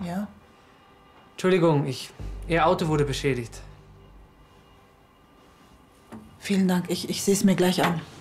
Ja? Entschuldigung, Ihr Auto wurde beschädigt. Vielen Dank. Ich sehe es mir gleich an.